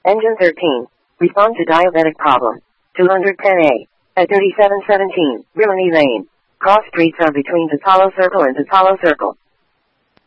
Engine 13. Respond to diabetic problem. 210A. At 3717, Rimini Lane. Cross streets are between Tatalo Circle and Tatalo Circle.